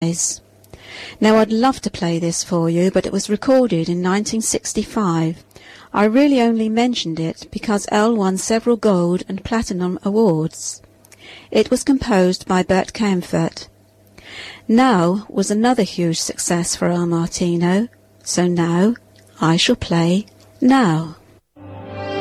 Now I'd love to play this for you, but it was recorded in 1965. I really only mentioned it because Elle won several gold and platinum awards. It was composed by Bert Kaempfert. Now was another huge success for El Martino, so now I shall play Now.